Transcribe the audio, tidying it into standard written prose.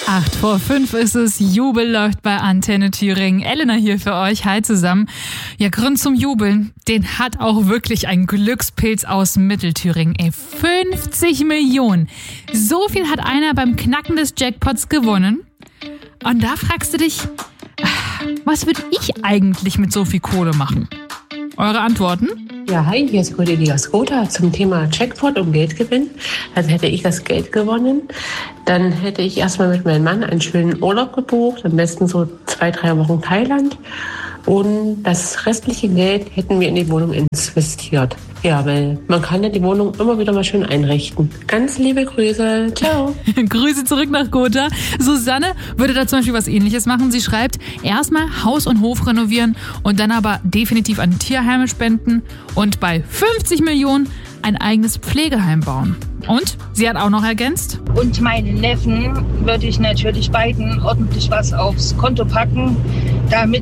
4:08 ist es. Jubel läuft bei Antenne Thüringen. Elena hier für euch. Hi zusammen. Ja, Grund zum Jubeln, den hat auch wirklich ein Glückspilz aus Mittelthüringen. 50 Millionen. So viel hat einer beim Knacken des Jackpots gewonnen. Und da fragst du dich, was würde ich eigentlich mit so viel Kohle machen? Eure Antworten? Ja, hi, hier ist Cordelia Skota zum Thema Jackpot und Geldgewinn. Also hätte ich das Geld gewonnen, dann hätte ich erstmal mit meinem Mann einen schönen Urlaub gebucht, am besten so 2-3 Wochen Thailand. Und das restliche Geld hätten wir in die Wohnung investiert. Ja, weil man kann ja die Wohnung immer wieder mal schön einrichten. Ganz liebe Grüße. Ciao. Grüße zurück nach Gotha. Susanne würde da zum Beispiel was Ähnliches machen. Sie schreibt, erstmal Haus und Hof renovieren und dann aber definitiv an Tierheime spenden und bei 50 Millionen ein eigenes Pflegeheim bauen. Und sie hat auch noch ergänzt. Und meinen Neffen würde ich natürlich beiden ordentlich was aufs Konto packen, damit